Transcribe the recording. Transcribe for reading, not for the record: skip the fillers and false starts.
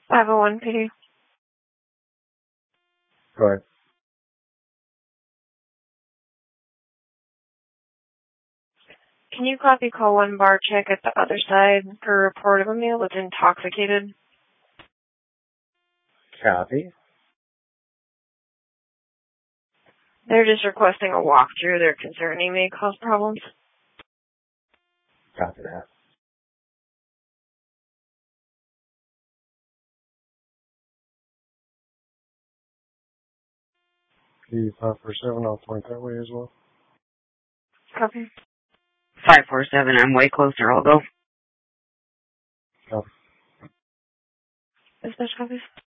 501 PD. Go ahead. Can you copy call 1 bar check at the other side for a report of a male that's intoxicated? Copy. They're just requesting a walkthrough. They're concerned he may cause problems. Copy that. P547, I'll point that way as well. Copy. 547, I'm way closer, I'll go. Copy. Dispatch copies.